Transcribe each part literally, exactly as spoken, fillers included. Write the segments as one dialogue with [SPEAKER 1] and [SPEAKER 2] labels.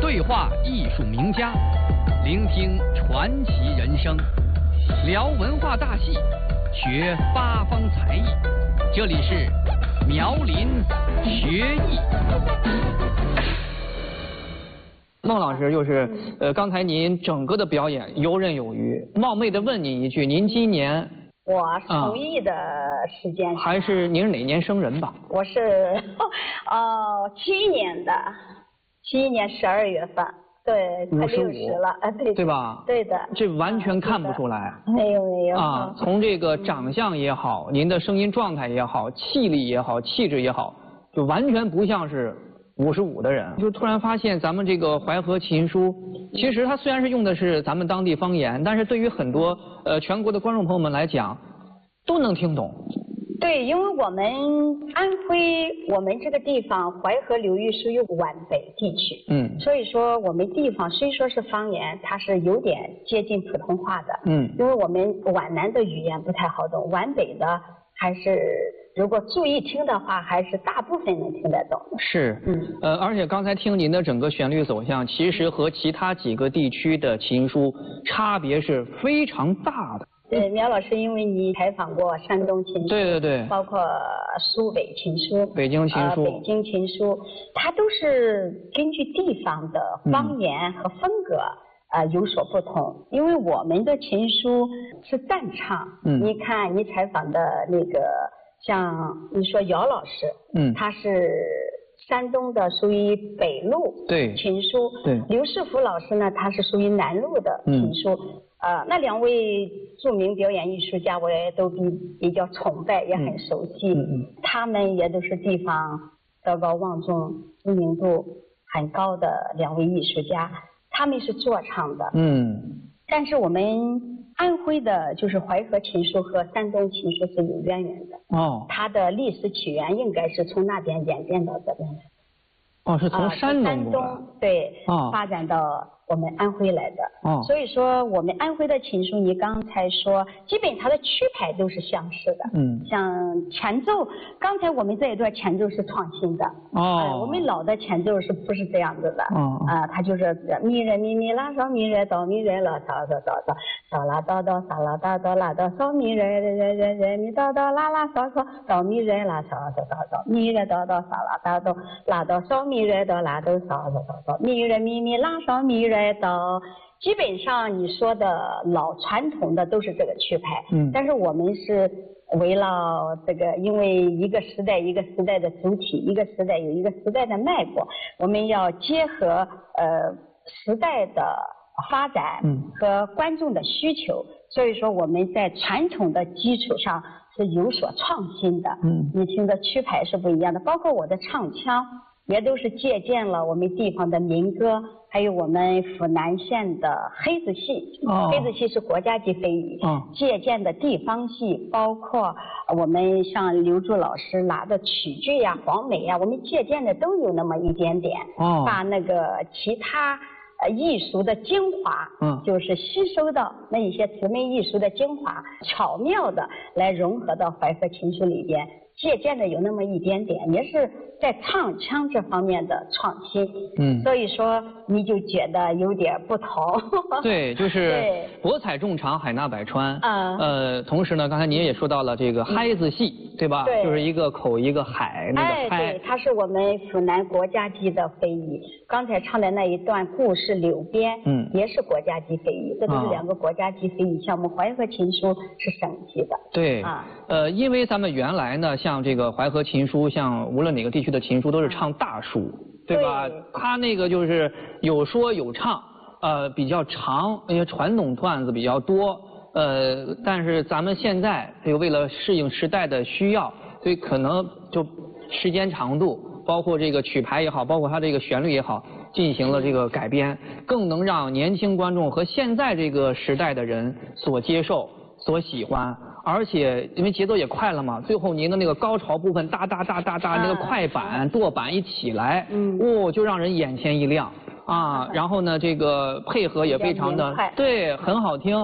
[SPEAKER 1] 对话艺术名家，聆听传奇人生，聊文化大戏，学八方才艺。这里是苗林学艺。孟老师，就是呃，刚才您整个的表演游刃有余。冒昧的问您一句，您今年？
[SPEAKER 2] 我从艺的时间、啊、
[SPEAKER 1] 还是您是哪年生人吧？
[SPEAKER 2] 我是哦七一年的，七一年十二月份，对，快六十了，啊，对
[SPEAKER 1] 对吧？
[SPEAKER 2] 对的，
[SPEAKER 1] 这完全看不出来。
[SPEAKER 2] 没有没有
[SPEAKER 1] 啊，从这个长相也好，您的声音状态也好，气力也好，气质也好，就完全不像是五十五的人。就突然发现咱们这个淮河琴书，其实它虽然是用的是咱们当地方言，但是对于很多呃全国的观众朋友们来讲，都能听懂。
[SPEAKER 2] 对，因为我们安徽，我们这个地方淮河流域属于皖北地区，嗯，所以说我们地方虽说是方言，它是有点接近普通话的，嗯，因为我们皖南的语言不太好懂，皖北的还是如果注意听的话，还是大部分能听得懂。
[SPEAKER 1] 是，嗯，呃，而且刚才听您的整个旋律走向，其实和其他几个地区的琴书差别是非常大的。
[SPEAKER 2] 对，苗老师，因为你采访过山东琴书，
[SPEAKER 1] 对对对，
[SPEAKER 2] 包括苏北琴书、
[SPEAKER 1] 北京琴书、
[SPEAKER 2] 呃、北京琴书，它都是根据地方的方言和风格、嗯、呃有所不同。因为我们的琴书是赞唱，嗯，你看你采访的那个，像你说姚老师，嗯，他是山东的，属于北路
[SPEAKER 1] 对
[SPEAKER 2] 琴书，对，刘世福老师呢，他是属于南路的琴书。嗯呃，那两位著名表演艺术家，我也都比比较崇拜，也很熟悉。嗯嗯、他们也都是地方德高望重、知名度很高的两位艺术家。他们是做唱的。嗯。但是我们安徽的，就是淮河琴书和山东琴书是有渊源的。哦。它的历史起源应该是从那边演变到这边来。
[SPEAKER 1] 哦，是从山东、呃、
[SPEAKER 2] 山东对、哦、发展到我们安徽来的。哦，所以说我们安徽的琴书，你刚才说，基本它的曲牌都是相似的。嗯，像前奏，刚才我们这一段前奏是创新的。哦、呃，我们老的前奏是不是这样子的？哦，啊、呃，它就是咪来咪咪拉嗦咪来哆咪来啦嗦嗦嗦嗦嗦啦哆哆嗦啦哆哆啦哆嗦咪来来来来来咪哆哆啦啦嗦嗦哆咪来啦嗦嗦嗦嗦咪来哆哆嗦啦哆哆啦哆嗦咪。咪来哆啦哆嗦嗦嗦嗦，咪来咪咪拉嗦咪来哆，基本上你说的老传统的都是这个曲牌，嗯，但是我们是围绕这个，因为一个时代一个时代的主体，一个时代有一个时代的脉搏，我们要结合呃时代的发展和观众的需求，所以说我们在传统的基础上是有所创新的，嗯，你听的曲牌是不一样的，包括我的唱腔。也都是借鉴了我们地方的民歌，还有我们府南县的黑子戏。哦，黑子戏是国家级非遗。哦，借鉴的地方戏，包括我们像刘柱老师拿的曲剧呀、黄梅呀，我们借鉴的都有那么一点点。哦，把那个其他呃艺术的精华，嗯，就是吸收到那一些姊妹艺术的精华，巧妙的来融合到淮河琴书里边。借鉴的有那么一点点，也是在唱腔这方面的创新。嗯，所以说你就觉得有点不同。
[SPEAKER 1] 对，就是博采众长，海纳百川。啊、嗯，呃，同时呢，刚才您也说到了这个嗨子戏，嗯、对吧？对，就是一个口一个海，那个嗨。
[SPEAKER 2] 哎，对，它是我们府南国家级的非遗。刚才唱的那一段故事《柳边》，嗯，也是国家级非遗。这都是两个国家级非遗项目。淮河琴书是省级的。
[SPEAKER 1] 对，啊，呃，因为咱们原来呢。像这个淮河琴书，像无论哪个地区的琴书都是唱大书，对吧？他那个就是有说有唱，呃，比较长，因为传统段子比较多，呃，但是咱们现在这个为了适应时代的需要，所以可能就时间长度，包括这个曲牌也好，包括它这个旋律也好，进行了这个改编，更能让年轻观众和现在这个时代的人所接受、所喜欢。而且因为节奏也快了嘛，最后您的那个高潮部分，哒哒哒哒哒，那个快板、舵板一起来，嗯，哦，就让人眼前一亮啊。然后呢，这个配合也非常的对，很好听。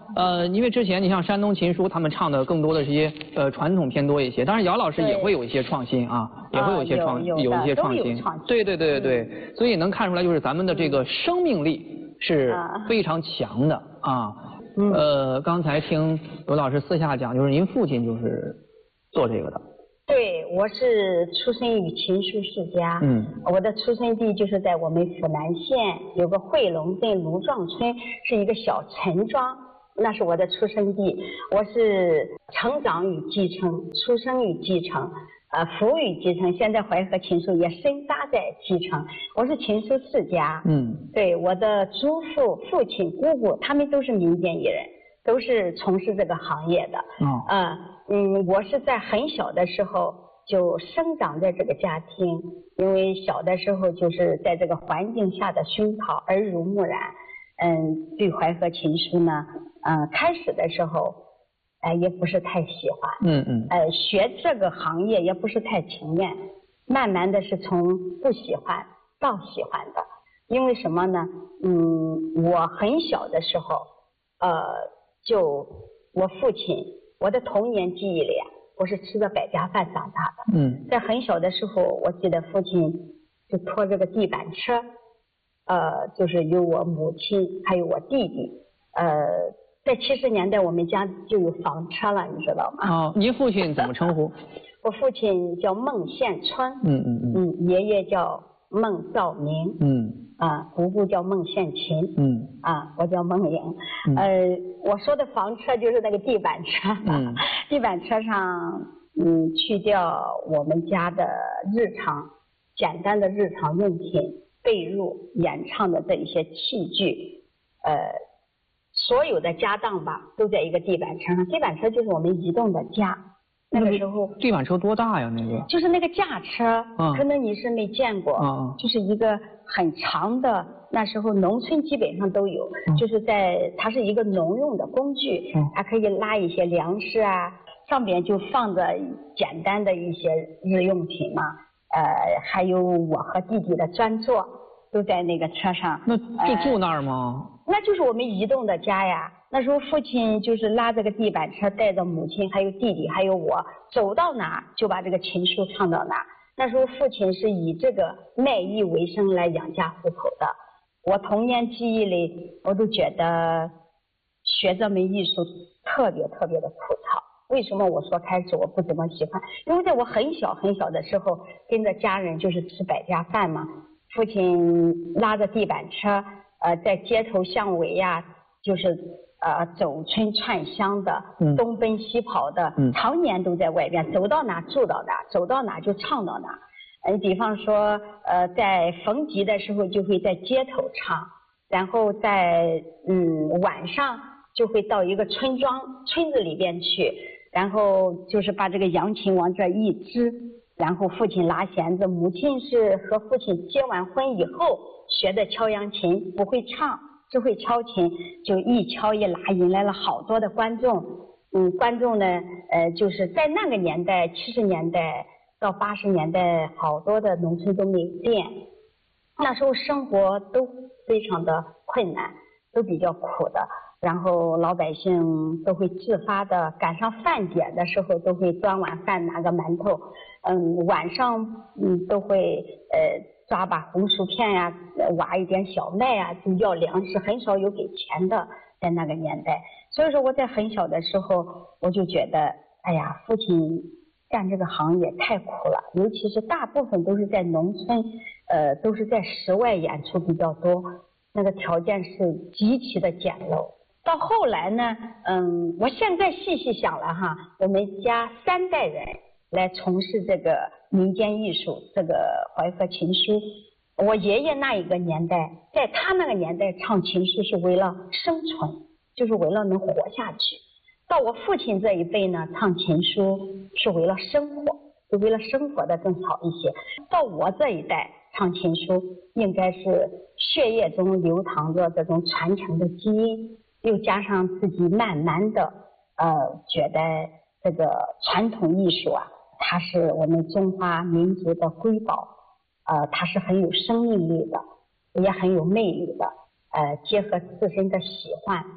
[SPEAKER 1] 呃，因为之前你像山东琴书，他们唱的更多的是一些呃传统偏多一些，当然姚老师也会有一些创新啊，也会有一些创有一些创新，对对对对对，所以能看出来就是咱们的这个生命力是非常强的啊。呃，刚才听刘老师私下讲，就是您父亲就是做这个的。
[SPEAKER 2] 对，我是出生于琴书世家。嗯，我的出生地就是在我们府南县有个惠龙镇卢庄村，是一个小陈庄，那是我的出生地。我是成长与继承，出生与继承，呃，服与继承。现在淮河琴书也深扎在继承。我是琴书世家。嗯，对，我的祖父、父亲、姑姑，他们都是民间艺人，都是从事这个行业的。哦，呃。嗯，我是在很小的时候就生长在这个家庭，因为小的时候就是在这个环境下的熏陶，耳濡目染。嗯，对淮河琴书呢，嗯，开始的时候，呃，也不是太喜欢。嗯嗯。呃，学这个行业也不是太情愿，慢慢的是从不喜欢到喜欢的。因为什么呢？嗯，我很小的时候，呃，就我父亲。我的童年记忆里啊，我是吃着百家饭长大的。嗯，在很小的时候，我记得父亲就拖着个地板车，呃，就是有我母亲还有我弟弟。呃，在七十年代我们家就有房车了，你知道吗？
[SPEAKER 1] 哦，您父亲怎么称呼？
[SPEAKER 2] 我父亲叫孟宪春。嗯嗯嗯。嗯，爷爷叫孟兆明。嗯。啊，姑姑叫孟宪琴。嗯。啊，我叫孟颖。嗯、呃。我说的房车就是那个地板车，嗯、地板车上，嗯，去掉我们家的日常简单的日常用品、被褥、演唱的这一些器具，呃，所有的家当吧，都在一个地板车上。地板车就是我们移动的家。那个时候
[SPEAKER 1] 地板车多大呀？那个
[SPEAKER 2] 就是那个架车，嗯、可能你是没见过，嗯、就是一个很长的。那时候农村基本上都有，嗯、就是在它是一个农用的工具，嗯、它可以拉一些粮食啊，上边就放着简单的一些日用品嘛，呃，还有我和弟弟的专座都在那个车上。
[SPEAKER 1] 那就住那儿吗？
[SPEAKER 2] 呃？那就是我们移动的家呀。那时候父亲就是拉这个地板车，带着母亲还有弟弟还有我，走到哪就把这个琴书唱到哪。那时候父亲是以这个卖艺为生来养家糊口的。我童年记忆里，我都觉得学这门艺术特别特别的枯燥。为什么我说开始我不怎么喜欢？因为在我很小很小的时候，跟着家人就是吃百家饭嘛，父亲拉着地板车，呃，在街头巷尾呀，就是呃走村串乡的，嗯、东奔西跑的，嗯、常年都在外边，走到哪住到哪，走到哪就唱到哪。嗯，比方说，呃，在逢集的时候就会在街头唱，然后在嗯晚上就会到一个村庄村子里边去，然后就是把这个扬琴往这一支，然后父亲拉弦子，母亲是和父亲结完婚以后学的敲扬琴，不会唱，只会敲琴，就一敲一拉，引来了好多的观众。嗯，观众呢，呃，就是在那个年代，七十年代。到八十年代，好多的农村都没电，那时候生活都非常的困难，都比较苦的。然后老百姓都会自发的，赶上饭点的时候都会端碗饭拿个馒头，嗯，晚上嗯都会呃抓把红薯片呀、啊，挖一点小麦啊，就要粮食，很少有给钱的，在那个年代。所以说我在很小的时候，我就觉得，哎呀，父亲干这个行业太苦了，尤其是大部分都是在农村，呃，都是在室外演出比较多，那个条件是极其的简陋。到后来呢，嗯，我现在细细想了哈，我们家三代人来从事这个民间艺术，这个淮河琴书。我爷爷那一个年代，在他那个年代唱琴书是为了生存，就是为了能活下去。到我父亲这一辈呢，唱琴书是为了生活，就为了生活的更好一些。到我这一代唱琴书，应该是血液中流淌着这种传承的基因，又加上自己慢慢的呃觉得这个传统艺术啊，它是我们中华民族的瑰宝，呃，它是很有生命力的，也很有魅力的，呃，结合自身的喜欢。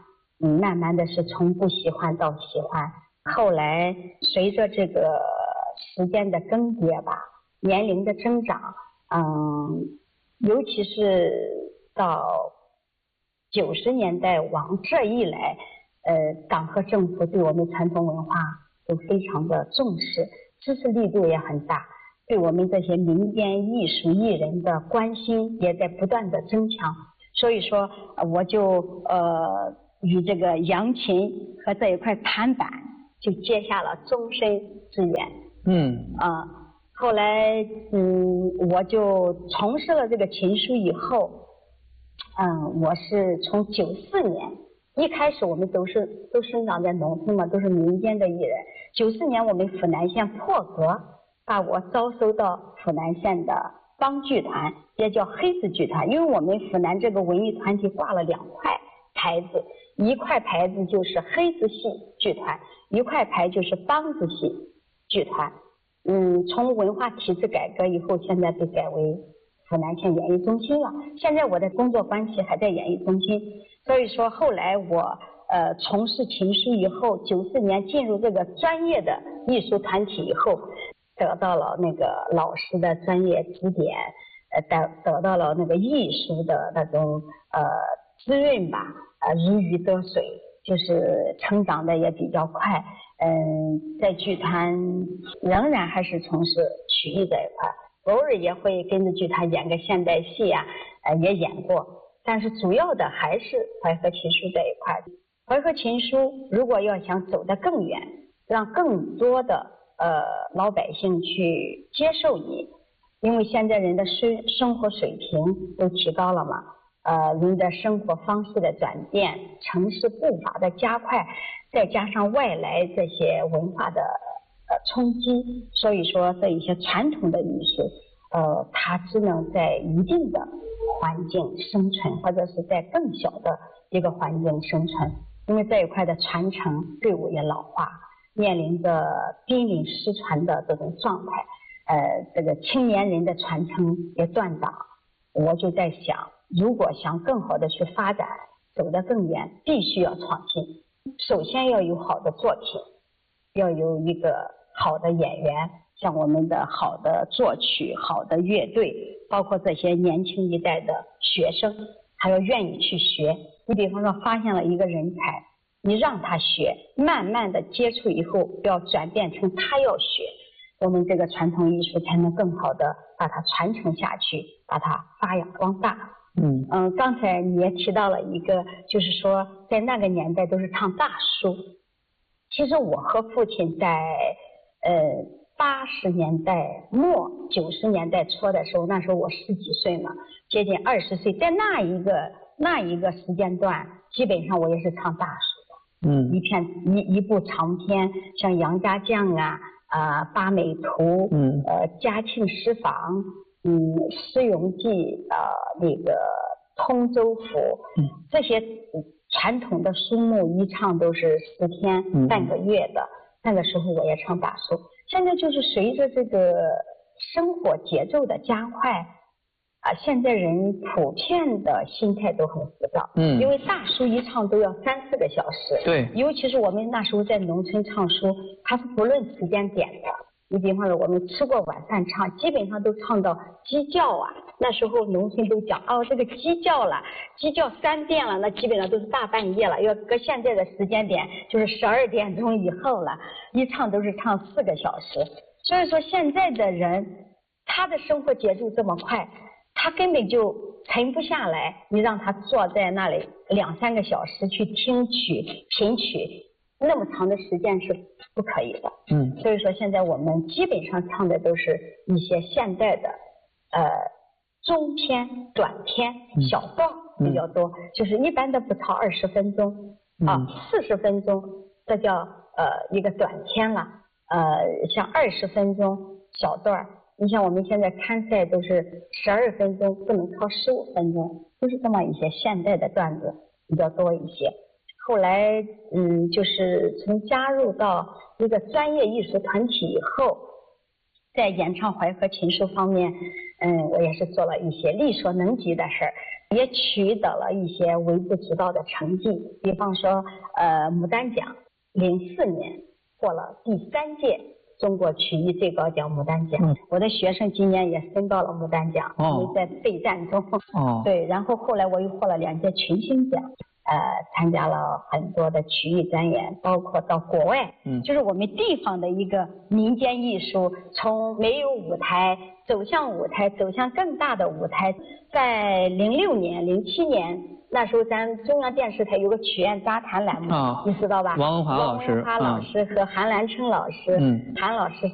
[SPEAKER 2] 嗯，慢慢的是从不喜欢到喜欢，后来随着这个时间的更迭吧，年龄的增长，嗯，尤其是到九十年代往这一来，呃，党和政府对我们传统文化都非常的重视，支持力度也很大，对我们这些民间艺术艺人的关心也在不断的增强。所以说，我就呃与这个扬琴和这一块弹板就结下了终身之缘。嗯啊、呃，后来嗯，我就从事了这个琴书以后。嗯，我是从九四年，一开始我们都是都生长在农村嘛，都是民间的艺人。九四年我们府南县破格把我招收到府南县的帮剧团，也叫黑子剧团，因为我们府南这个文艺团体挂了两块牌子，一块牌子就是黑子戏剧团，一块牌就是梆子戏剧团。嗯，从文化体制改革以后，现在被改为府南县演艺中心了，现在我的工作关系还在演艺中心，所以说后来我呃从事琴书以后，九四年进入这个专业的艺术团体以后，得到了那个老师的专业指点，呃得得到了那个艺术的那种呃滋润吧，呃如鱼得水，就是成长的也比较快。嗯，在剧团仍然还是从事曲艺这一块。偶尔也会跟着剧团演个现代戏啊，呃也演过，但是主要的还是淮河琴书这一块。淮河琴书如果要想走得更远，让更多的呃老百姓去接受你，因为现在人的生生活水平都提高了嘛，呃人的生活方式的转变，城市步伐的加快，再加上外来这些文化的呃冲击，所以说这一些传统的艺术，呃，它只能在一定的环境生存，或者是在更小的一个环境生存。因为这一块的传承队伍也老化，面临着濒临失传的这种状态，呃，这个青年人的传承也断档。我就在想，如果想更好的去发展，走得更远，必须要创新。首先要有好的作品，要有一个好的演员，像我们的好的作曲、好的乐队，包括这些年轻一代的学生，还要愿意去学。你比方说发现了一个人才，你让他学，慢慢的接触以后，要转变成他要学，我们这个传统艺术才能更好的把它传承下去，把它发扬光大。嗯嗯，刚才你也提到了一个，就是说在那个年代都是唱大书。其实我和父亲在呃八十年代末九十年代初的时候，那时候我十几岁嘛，接近二十岁，在那一个那一个时间段，基本上我也是唱大书的。嗯，一片一一部长篇，像杨家将啊啊、呃、八美图，嗯呃嘉庆诗坊，嗯诗咏记啊、呃、那个通州府，嗯这些传统的书目一唱都是十天、嗯、半个月的。那个时候我也唱大书。现在就是随着这个生活节奏的加快啊，现在人普遍的心态都很浮躁。嗯，因为大书一唱都要三四个小时。对，尤其是我们那时候在农村唱书，它是不论时间点的。你比方说我们吃过晚饭唱，基本上都唱到鸡叫啊。那时候农村都讲哦，这个鸡叫了，鸡叫三遍了，那基本上都是大半夜了。要搁现在的时间点，就是十二点钟以后了，一唱都是唱四个小时。所以说现在的人，他的生活节奏这么快，他根本就沉不下来。你让他坐在那里两三个小时去听曲、品曲，那么长的时间是不可以的。嗯，所以说现在我们基本上唱的都是一些现代的，呃。中篇、短篇、小段比较多，嗯、就是一般的不超二十分钟、嗯、啊，四十分钟，这叫呃一个短篇了。呃，像二十分钟小段，你像我们现在看赛都是十二分钟，不能超十五分钟，都是这么一些现代的段子比较多一些。后来嗯，就是从加入到一个专业艺术团体以后，在演唱淮河琴书方面。嗯，我也是做了一些力所能及的事儿， 也取得了一些微不足道的成绩。比方说，呃，牡丹奖，零四年获了第三届中国曲艺最高奖牡丹奖。嗯、我的学生今年也升到了牡丹奖，因为在备战中。哦。对，然后后来我又获了两届群星奖。呃，参加了很多的曲艺展演，包括到国外，嗯，就是我们地方的一个民间艺术，从没有舞台走向舞台，走向更大的舞台。在零六年、零七年，那时候咱中央电视台有个曲苑杂谈栏目，哦、你知道吧？
[SPEAKER 1] 王文华老师，
[SPEAKER 2] 王文华老师和韩兰春老师，嗯，韩老师。